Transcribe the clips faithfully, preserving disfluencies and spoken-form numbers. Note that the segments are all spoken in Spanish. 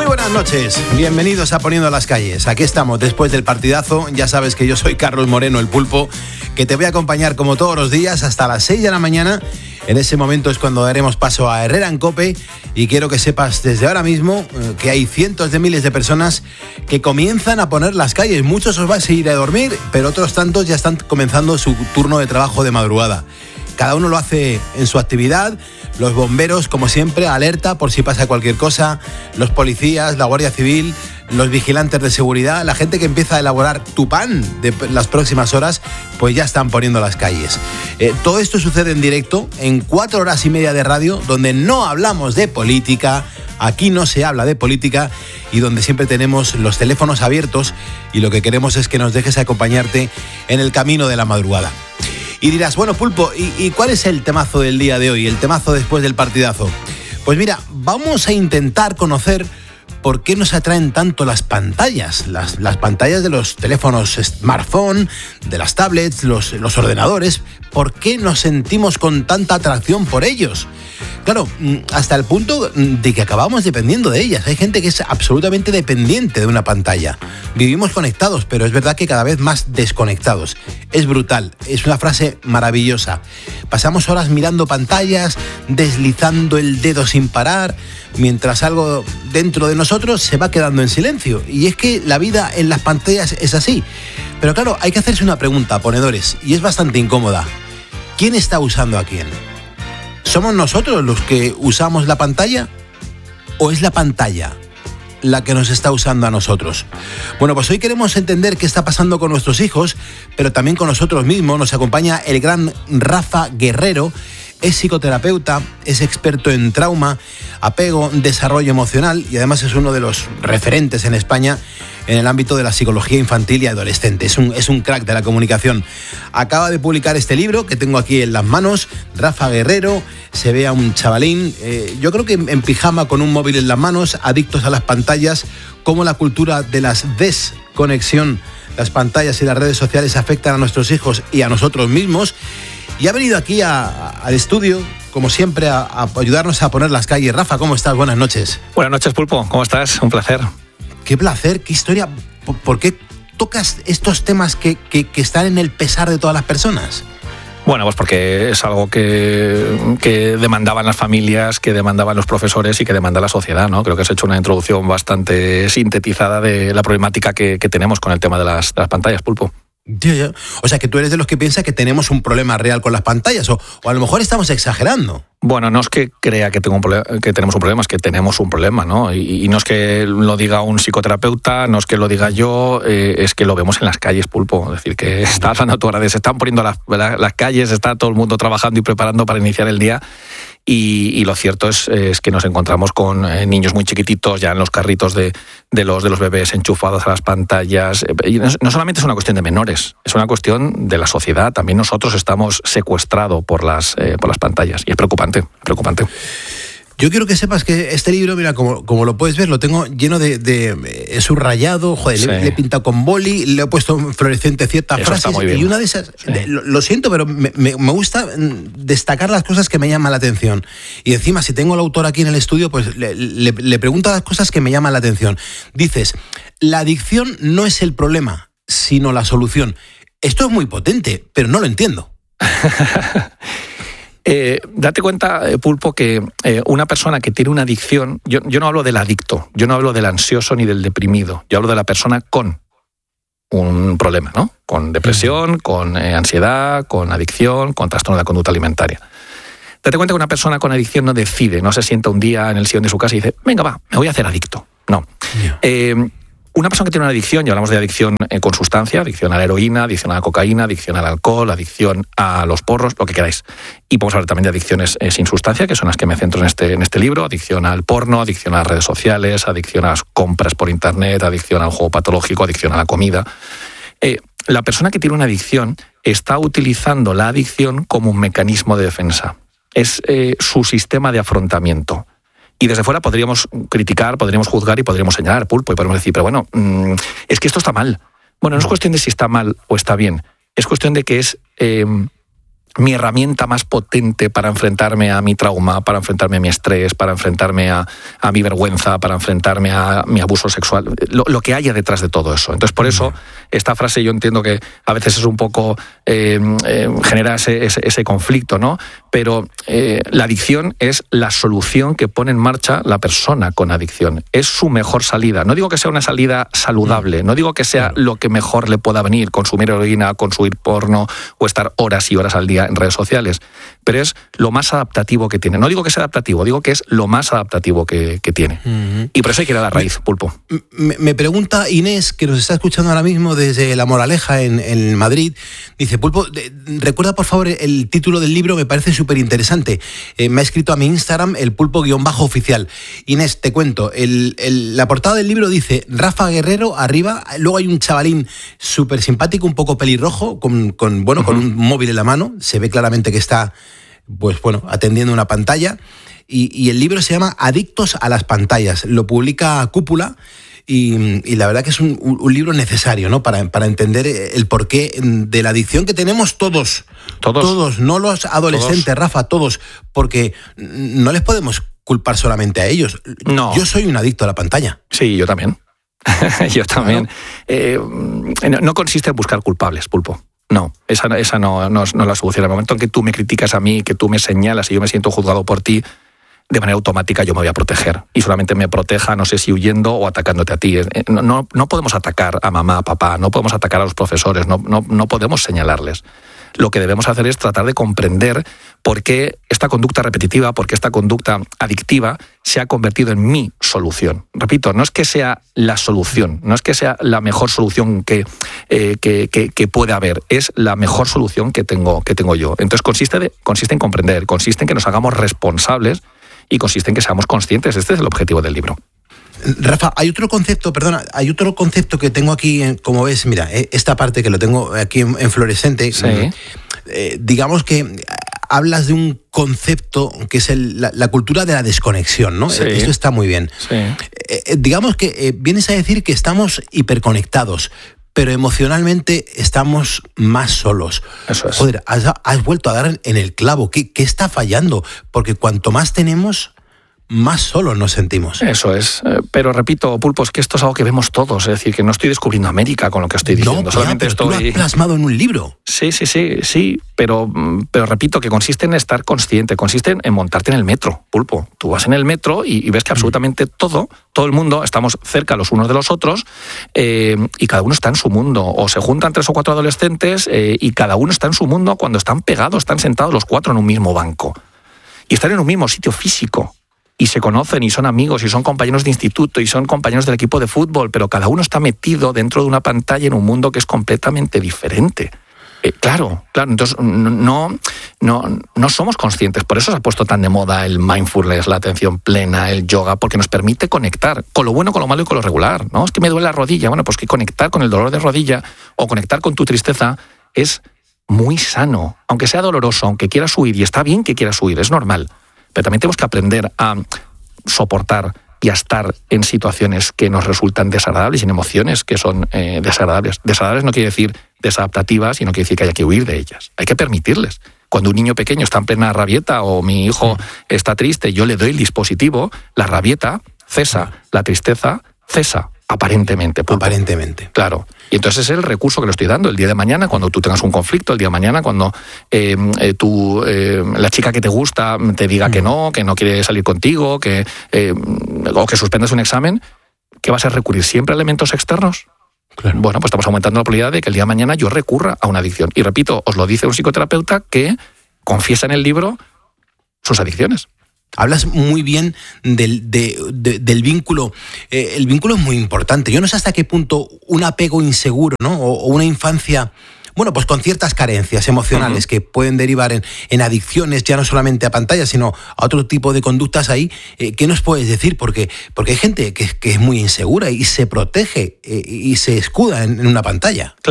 buenas noches, bienvenidos a Poniendo las Calles. Aquí estamos después del partidazo. Ya sabes que yo soy Carlos Moreno, el Pulpo, que te voy a acompañar como todos los días hasta las seis de la mañana. En ese momento es cuando daremos paso a Herrera en Cope, y quiero que sepas desde ahora mismo que hay cientos de miles de personas que comienzan a poner las calles. Muchos os vais a ir a dormir, pero otros tantos ya están comenzando su turno de trabajo de madrugada. Cada uno lo hace en su actividad. Los bomberos, como siempre, alerta por si pasa cualquier cosa. Los policías, la Guardia Civil, los vigilantes de seguridad, la gente que empieza a elaborar tu pan de las próximas horas, pues ya están poniendo las calles. Eh, todo esto sucede en directo, en cuatro horas y media de radio, donde no hablamos de política. Aquí no se habla de política, y donde siempre tenemos los teléfonos abiertos, y lo que queremos es que nos dejes acompañarte en el camino de la madrugada. Y dirás, bueno, Pulpo, ¿y, ¿y cuál es el temazo del día de hoy? El temazo después del partidazo. Pues mira, vamos a intentar conocer por qué nos atraen tanto las pantallas. Las, las pantallas de los teléfonos smartphone, de las tablets, los, los ordenadores. ¿Por qué nos sentimos con tanta atracción por ellos? Claro, hasta el punto de que acabamos dependiendo de ellas. Hay gente que es absolutamente dependiente de una pantalla. Vivimos conectados, pero es verdad que cada vez más desconectados. Es brutal, es una frase maravillosa. Pasamos horas mirando pantallas, deslizando el dedo sin parar, mientras algo dentro de nosotros se va quedando en silencio. Y es que la vida en las pantallas es así. Pero claro, hay que hacerse una pregunta, ponedores, y es bastante incómoda. ¿Quién está usando a quién? ¿Somos nosotros los que usamos la pantalla? ¿O es la pantalla la que nos está usando a nosotros? Bueno, pues hoy queremos entender qué está pasando con nuestros hijos, pero también con nosotros mismos. Nos acompaña el gran Rafa Guerrero. Es psicoterapeuta, es experto en trauma, apego, desarrollo emocional, y además es uno de los referentes en España en el ámbito de la psicología infantil y adolescente. Es un, es un crack de la comunicación. Acaba de publicar este libro que tengo aquí en las manos. Rafa Guerrero, se ve a un chavalín, eh, yo creo que en pijama con un móvil en las manos, adictos a las pantallas, cómo la cultura de las desconexión, las pantallas y las redes sociales afectan a nuestros hijos y a nosotros mismos. Y ha venido aquí a, a, al estudio, como siempre, a, a ayudarnos a poner las calles. Rafa, ¿cómo estás? Buenas noches. Buenas noches, Pulpo. ¿Cómo estás? Un placer. Qué placer, qué historia. ¿Por, por qué tocas estos temas que, que, que están en el pesar de todas las personas? Bueno, pues porque es algo que, que demandaban las familias, que demandaban los profesores y que demanda la sociedad, ¿no? Creo que has hecho una introducción bastante sintetizada de la problemática que, que tenemos con el tema de las, de las pantallas, Pulpo. Ya, ya. O sea, que tú eres de los que piensa que tenemos un problema real con las pantallas, o, o a lo mejor estamos exagerando. Bueno, no es que crea que, tengo un problema, que tenemos un problema, es que tenemos un problema, ¿no? Y, y no es que lo diga un psicoterapeuta, no es que lo diga yo, eh, es que lo vemos en las calles, Pulpo. Es decir, que está hablando tú ahora de se están poniendo las, las calles, está todo el mundo trabajando y preparando para iniciar el día. Y, y lo cierto es, es que nos encontramos con eh, niños muy chiquititos ya en los carritos de, de, los, de los bebés enchufados a las pantallas. Y no, no solamente es una cuestión de menores, es una cuestión de la sociedad. También nosotros estamos secuestrados por las, eh, por las pantallas, y es preocupante, preocupante. Yo quiero que sepas que este libro, mira, como, como lo puedes ver, lo tengo lleno de, de he subrayado, joder, sí. le, le he pintado con boli, le he puesto en fluorescente ciertas Eso frases, y una de esas, sí. de, lo, lo siento, pero me, me, me gusta destacar las cosas que me llaman la atención. Y encima, si tengo al autor aquí en el estudio, pues le, le, le pregunto las cosas que me llaman la atención. Dices, la adicción no es el problema, sino la solución. Esto es muy potente, pero no lo entiendo. Eh, date cuenta, Pulpo, que eh, una persona que tiene una adicción, yo, yo no hablo del adicto, yo no hablo del ansioso ni del deprimido, yo hablo de la persona con un problema, ¿no? Con depresión, con eh, ansiedad, con adicción, con trastorno de la conducta alimentaria. Date cuenta que una persona con adicción no decide, no se sienta un día en el sillón de su casa y dice, venga, va, me voy a hacer adicto. No. Yeah. Eh, Una persona que tiene una adicción, y hablamos de adicción eh, con sustancia, adicción a la heroína, adicción a la cocaína, adicción al alcohol, adicción a los porros, lo que queráis. Y podemos hablar también de adicciones eh, sin sustancia, que son las que me centro en este, en este libro, adicción al porno, adicción a las redes sociales, adicción a las compras por internet, adicción al juego patológico, adicción a la comida. Eh, la persona que tiene una adicción está utilizando la adicción como un mecanismo de defensa. Es eh, su sistema de afrontamiento. Y desde fuera podríamos criticar, podríamos juzgar y podríamos señalar, Pulpo, y podríamos decir, pero bueno, mmm, es que esto está mal. Bueno, no es cuestión de si está mal o está bien, es cuestión de que es eh, mi herramienta más potente para enfrentarme a mi trauma, para enfrentarme a mi estrés, para enfrentarme a, a mi vergüenza, para enfrentarme a mi abuso sexual, lo, lo que haya detrás de todo eso. Entonces, por eso, esta frase yo entiendo que a veces es un poco, eh, eh, genera ese, ese, ese conflicto, ¿no? Pero eh, la adicción es la solución que pone en marcha la persona con adicción. Es su mejor salida. No digo que sea una salida saludable, no digo que sea lo que mejor le pueda venir, consumir heroína, consumir porno o estar horas y horas al día en redes sociales, pero es lo más adaptativo que tiene. No digo que sea adaptativo, digo que es lo más adaptativo que, que tiene. Uh-huh. Y por eso hay que ir a la raíz, Pulpo. Me, me pregunta Inés, que nos está escuchando ahora mismo desde La Moraleja, en, en Madrid, dice, Pulpo, de, recuerda por favor el título del libro, me parece súper interesante. Eh, me ha escrito a mi Instagram, el pulpo-oficial. Inés, te cuento, el, el, la portada del libro dice, Rafa Guerrero arriba, luego hay un chavalín súper simpático, un poco pelirrojo, con, con, bueno, uh-huh. con un móvil en la mano, se ve claramente que está, pues bueno, atendiendo una pantalla, y, y el libro se llama Adictos a las pantallas, lo publica Cúpula, y, y la verdad que es un, un libro necesario, ¿no? Para, para entender el porqué de la adicción que tenemos todos, todos, todos no los adolescentes, todos. Rafa, todos, porque no les podemos culpar solamente a ellos. No. Yo soy un adicto a la pantalla. Sí, yo también. yo también. Claro. Eh, no, no consiste en buscar culpables, Pulpo. No, esa, esa no, no, no es la solución. En el momento en que tú me criticas a mí, que tú me señalas y yo me siento juzgado por ti, de manera automática yo me voy a proteger. Y solamente me proteja, no sé si huyendo o atacándote a ti. No, no, no podemos atacar a mamá, a papá, no podemos atacar a los profesores, no, no, no podemos señalarles. Lo que debemos hacer es tratar de comprender por qué esta conducta repetitiva, por qué esta conducta adictiva se ha convertido en mi solución. Repito, no es que sea la solución, no es que sea la mejor solución que, eh, que, que, que puede haber, es la mejor solución que tengo, que tengo yo. Entonces consiste, de, consiste en comprender, consiste en que nos hagamos responsables y consiste en que seamos conscientes. Este es el objetivo del libro. Rafa, hay otro concepto, perdona, hay otro concepto que tengo aquí, como ves, mira, esta parte que lo tengo aquí en, en fluorescente, sí. eh, digamos que hablas de un concepto que es el, la, la cultura de la desconexión, ¿no? Sí. Esto está muy bien. Sí. Eh, digamos que eh, vienes a decir que estamos hiperconectados, pero emocionalmente estamos más solos. Eso es. Joder, has, has vuelto a dar en el clavo. ¿Qué, qué está fallando? Porque cuanto más tenemos, más solos nos sentimos. Eso es. Pero repito, Pulpo, es que esto es algo que vemos todos. Es decir, que no estoy descubriendo América con lo que estoy diciendo. No, solamente pero estoy... tú lo has plasmado en un libro. Sí, sí, sí, sí. Pero, pero repito, que consiste en estar consciente, consiste en montarte en el metro, Pulpo. Tú vas en el metro y, y ves que absolutamente todo, todo el mundo, estamos cerca los unos de los otros eh, y cada uno está en su mundo. O se juntan tres o cuatro adolescentes eh, y cada uno está en su mundo cuando están pegados, están sentados los cuatro en un mismo banco. Y están en un mismo sitio físico. Y se conocen y son amigos y son compañeros de instituto y son compañeros del equipo de fútbol, pero cada uno está metido dentro de una pantalla en un mundo que es completamente diferente. Eh, claro, claro, entonces no, no, no somos conscientes, por eso se ha puesto tan de moda el mindfulness, la atención plena, el yoga, porque nos permite conectar con lo bueno, con lo malo y con lo regular, ¿no? Es que me duele la rodilla, bueno, pues que conectar con el dolor de rodilla o conectar con tu tristeza es muy sano, aunque sea doloroso, aunque quieras huir, y está bien que quieras huir, es normal. Pero también tenemos que aprender a soportar y a estar en situaciones que nos resultan desagradables y en emociones que son eh, desagradables. Desagradables no quiere decir desadaptativas y no quiere decir que haya que huir de ellas. Hay que permitirles. Cuando un niño pequeño está en plena rabieta o mi hijo está triste, yo le doy el dispositivo, la rabieta cesa, la tristeza cesa. Aparentemente. Pulpo. Aparentemente. Claro. Y entonces es el recurso que le estoy dando. El día de mañana, cuando tú tengas un conflicto, el día de mañana, cuando eh, eh, tú, eh, la chica que te gusta te diga mm. que no, que no quiere salir contigo, que eh, o que suspendas un examen, ¿qué vas a recurrir? ¿Siempre a elementos externos? Claro. Bueno, pues estamos aumentando la probabilidad de que el día de mañana yo recurra a una adicción. Y repito, os lo dice un psicoterapeuta que confiesa en el libro sus adicciones. Hablas muy bien del, de, de, del vínculo. Eh, el vínculo es muy importante. Yo no sé hasta qué punto un apego inseguro, ¿no? O, o una infancia, bueno, pues con ciertas carencias emocionales uh-huh. que pueden derivar en, en adicciones, ya no solamente a pantallas, sino a otro tipo de conductas ahí. Eh, ¿Qué nos puedes decir? Porque, porque hay gente que, que es muy insegura y se protege eh, y se escuda en, en una pantalla. Claro,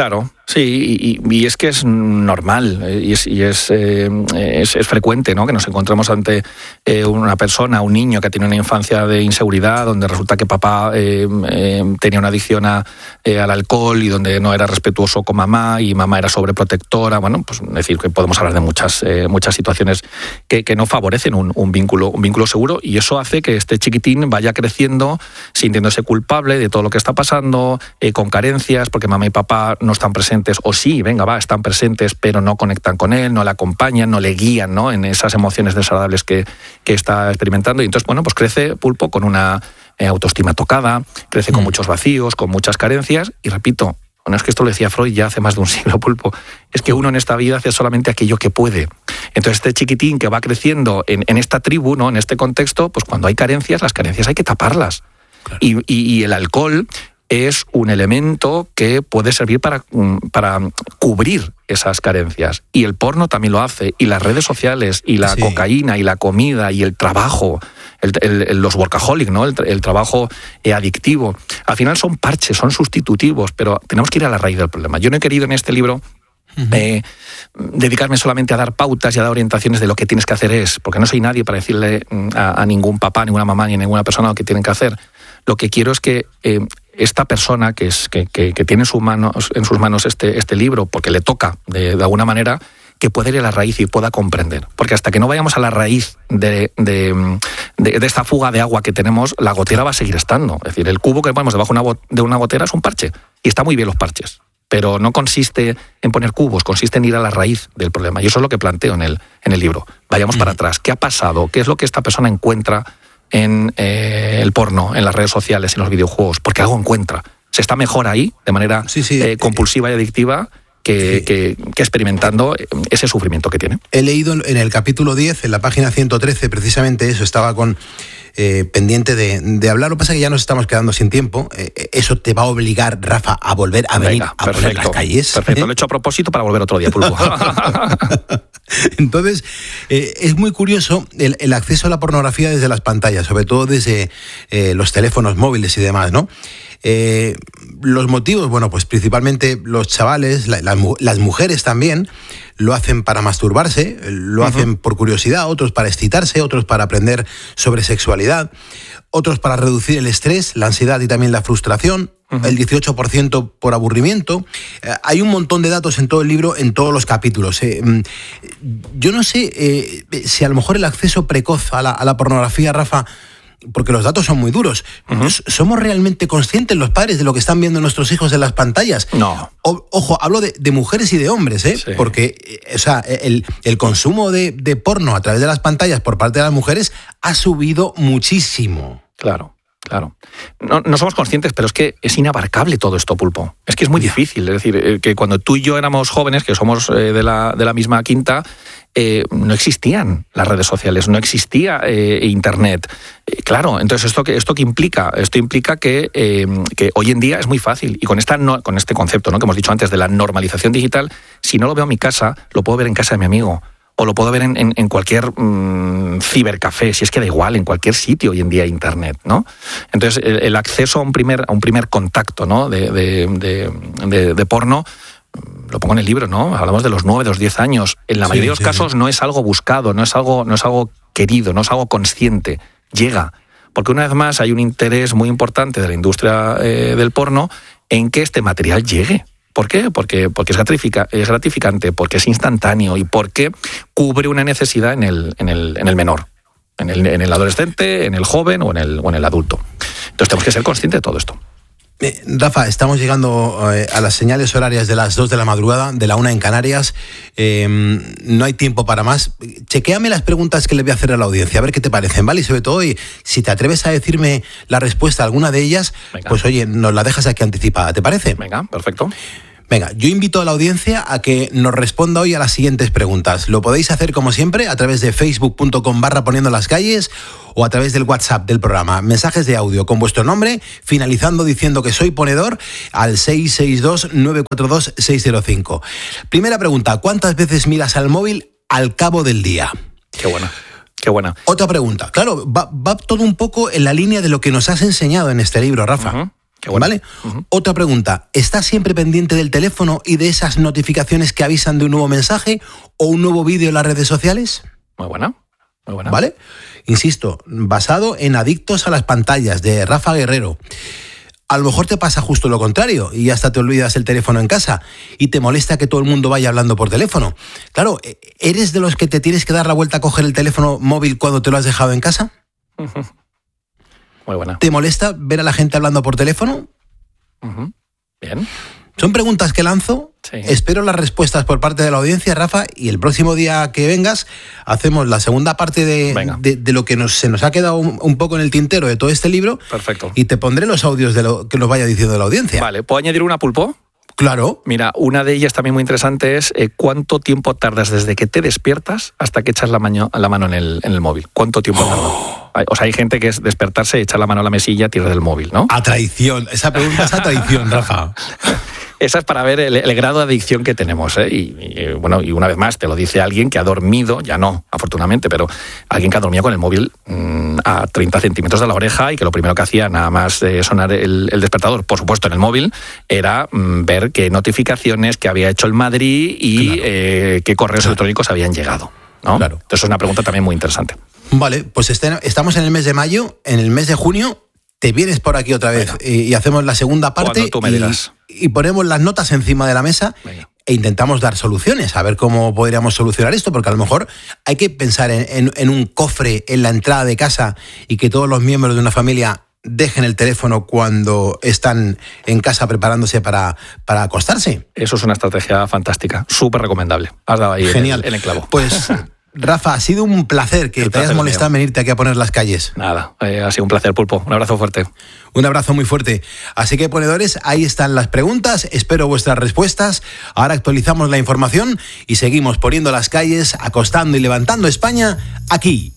Sí, y, y es que es normal y es, y es, eh, es, es frecuente, ¿no?, que nos encontremos ante eh, una persona, un niño que tiene una infancia de inseguridad, donde resulta que papá eh, eh, tenía una adicción a, eh, al alcohol y donde no era respetuoso con mamá y mamá era sobreprotectora. Bueno, pues es decir, que podemos hablar de muchas, eh, muchas situaciones que, que no favorecen un, un, vínculo, un vínculo seguro, y eso hace que este chiquitín vaya creciendo sintiéndose culpable de todo lo que está pasando, eh, con carencias, porque mamá y papá no están presentes, o sí, venga, va, están presentes, pero no conectan con él, no le acompañan, no le guían, ¿no?, en esas emociones desagradables que, que está experimentando. Y entonces, bueno, pues crece Pulpo con una eh, autoestima tocada, crece con mm. muchos vacíos, con muchas carencias, y repito, no es que esto lo decía Freud ya hace más de un siglo, Pulpo, es que uno en esta vida hace solamente aquello que puede. Entonces este chiquitín que va creciendo en, en esta tribu, ¿no?, en este contexto, pues cuando hay carencias, las carencias hay que taparlas. Claro. Y, y, y el alcohol es un elemento que puede servir para, para cubrir esas carencias. Y el porno también lo hace, y las redes sociales, y la sí. cocaína, y la comida, y el trabajo, el, el, los workaholic, ¿no?, el, el trabajo eh, adictivo. Al final son parches, son sustitutivos, pero tenemos que ir a la raíz del problema. Yo no he querido en este libro Uh-huh. Eh, dedicarme solamente a dar pautas y a dar orientaciones de lo que tienes que hacer es, porque no soy nadie para decirle a, a ningún papá, ninguna mamá, ni a ninguna persona lo que tienen que hacer. Lo que quiero es que eh, esta persona que, es, que, que, que tiene en sus manos, en sus manos este, este libro, porque le toca de, de alguna manera, que pueda ir a la raíz y pueda comprender. Porque hasta que no vayamos a la raíz de, de, de, de esta fuga de agua que tenemos, la gotera va a seguir estando. Es decir, el cubo que ponemos debajo de una gotera es un parche. Y está muy bien los parches. Pero no consiste en poner cubos, consiste en ir a la raíz del problema. Y eso es lo que planteo en el, en el libro. Vayamos para atrás. ¿Qué ha pasado? ¿Qué es lo que esta persona encuentra en eh, el porno, en las redes sociales, en los videojuegos? Porque algo encuentra. Se está mejor ahí, de manera sí, sí, eh, compulsiva y adictiva, que, sí. que, que experimentando ese sufrimiento que tiene. He leído en el capítulo diez, en la página ciento trece, precisamente eso, estaba con... Eh, pendiente de, de hablar. Lo que pasa es que ya nos estamos quedando sin tiempo. Eh, eso te va a obligar, Rafa, a volver a venir Venga, a perfecto, poner las calles. Perfecto, ¿eh? Lo he hecho a propósito para volver otro día, Pulpo. Entonces, eh, es muy curioso el, el acceso a la pornografía desde las pantallas, sobre todo desde eh, los teléfonos móviles y demás, ¿no? Eh, los motivos, bueno, pues principalmente los chavales, la, la, las mujeres también, lo hacen para masturbarse, lo uh-huh. hacen por curiosidad, otros para excitarse, otros para aprender sobre sexualidad, otros para reducir el estrés, la ansiedad y también la frustración, uh-huh. el dieciocho por ciento por aburrimiento. Eh, hay un montón de datos en todo el libro, en todos los capítulos. Eh, yo no sé eh, si a lo mejor el acceso precoz a la, a la pornografía, Rafa, porque los datos son muy duros. Uh-huh. ¿Somos realmente conscientes los padres de lo que están viendo nuestros hijos en las pantallas? No. O, ojo, hablo de, de mujeres y de hombres, ¿eh? Sí. Porque eh, o sea, el, el consumo de, de porno a través de las pantallas por parte de las mujeres ha subido muchísimo. Claro. Claro. No, no somos conscientes, pero es que es inabarcable todo esto, Pulpo. Es que es muy difícil. Es decir, que cuando tú y yo éramos jóvenes, que somos eh, de, la, de la misma quinta, eh, no existían las redes sociales, no existía eh, Internet. Eh, claro, entonces, ¿esto qué esto qué implica? Esto implica que, eh, que hoy en día es muy fácil. Y con, esta no, con este concepto, ¿no?, que hemos dicho antes de la normalización digital, si no lo veo en mi casa, lo puedo ver en casa de mi amigo. O lo puedo ver en, en, en cualquier mmm, cibercafé, si es que da igual, en cualquier sitio hoy en día Internet, ¿no? Entonces, el, el acceso a un primer, a un primer contacto, ¿no?, de, de, de, de, de porno, lo pongo en el libro, ¿no? Hablamos de los nueve, de los diez años. En la sí, mayoría de los sí, casos sí. no es algo buscado, no es algo, no es algo querido, no es algo consciente. Llega. Porque una vez más hay un interés muy importante de la industria eh, del porno en que este material llegue. ¿Por qué? Porque, porque es, gratifica, es gratificante, porque es instantáneo y porque cubre una necesidad en el, en el, en el menor, en el, en el adolescente, en el joven o en el, o en el adulto. Entonces tenemos que ser conscientes de todo esto. Eh, Rafa, estamos llegando eh, a las señales horarias de las dos de la madrugada, de la una en Canarias. Eh, no hay tiempo para más. Chequéame las preguntas que le voy a hacer a la audiencia, a ver qué te parecen, ¿vale? Y sobre todo, y si te atreves a decirme la respuesta a alguna de ellas, Venga. Pues oye, nos la dejas aquí anticipada, ¿te parece? Venga, perfecto. Venga, yo invito a la audiencia a que nos responda hoy a las siguientes preguntas. Lo podéis hacer como siempre a través de facebook punto com barra poniendo las calles o a través del WhatsApp del programa. Mensajes de audio con vuestro nombre, finalizando diciendo que soy ponedor al seis seis dos, nueve cuatro dos, seis cero cinco. Primera pregunta, ¿cuántas veces miras al móvil al cabo del día? Qué buena. Qué buena. Otra pregunta. Claro, va, va todo un poco en la línea de lo que nos has enseñado en este libro, Rafa. Uh-huh. Qué bueno. ¿Vale? Uh-huh. Otra pregunta, ¿estás siempre pendiente del teléfono y de esas notificaciones que avisan de un nuevo mensaje o un nuevo vídeo en las redes sociales? Muy buena, muy buena. ¿Vale? Insisto, basado en Adictos a las pantallas, de Rafa Guerrero. A lo mejor te pasa justo lo contrario y hasta te olvidas el teléfono en casa y te molesta que todo el mundo vaya hablando por teléfono. Claro, ¿eres de los que te tienes que dar la vuelta a coger el teléfono móvil cuando te lo has dejado en casa? Uh-huh. Muy buena. ¿Te molesta ver a la gente hablando por teléfono? Uh-huh. Bien. Son preguntas que lanzo. Sí. Espero las respuestas por parte de la audiencia, Rafa, y el próximo día que vengas hacemos la segunda parte de, de, de lo que nos, se nos ha quedado un, un poco en el tintero de todo este libro. Perfecto. Y te pondré los audios de lo que nos vaya diciendo la audiencia. Vale, ¿puedo añadir una, Pulpo? Claro. Mira, una de ellas también muy interesante es eh, cuánto tiempo tardas desde que te despiertas hasta que echas la, maño, la mano en el, en el móvil. ¿Cuánto tiempo tardas? Oh. O sea, hay gente que es despertarse, echar la mano a la mesilla, tirar del móvil, ¿no? A traición. Esa pregunta es a traición, Rafa. Esa es para ver el, el grado de adicción que tenemos, ¿eh? Y, y, bueno, y una vez más te lo dice alguien que ha dormido, ya no, afortunadamente, pero alguien que ha dormido con el móvil mmm, a treinta centímetros de la oreja y que lo primero que hacía, nada más eh, sonar el, el despertador, por supuesto en el móvil, era mmm, ver qué notificaciones que había hecho el Madrid y claro. eh, qué correos claro. electrónicos habían llegado, ¿no? Claro. Entonces es una pregunta también muy interesante. Vale, pues este, estamos en el mes de mayo, en el mes de junio te vienes por aquí otra vez y, y hacemos la segunda parte tú me dirás. Y, y ponemos las notas encima de la mesa. Venga. E intentamos dar soluciones, a ver cómo podríamos solucionar esto, porque a lo mejor hay que pensar en, en, en un cofre en la entrada de casa y que todos los miembros de una familia dejen el teléfono cuando están en casa preparándose para, para acostarse. Eso es una estrategia fantástica, súper recomendable. Has dado ahí Genial. El, el clavo. Pues... Rafa, ha sido un placer que el te placer hayas molestado en venirte aquí a poner las calles. Nada, eh, ha sido un placer, Pulpo. Un abrazo fuerte. Un abrazo muy fuerte. Así que, ponedores, ahí están las preguntas. Espero vuestras respuestas. Ahora actualizamos la información y seguimos poniendo las calles, acostando y levantando España aquí,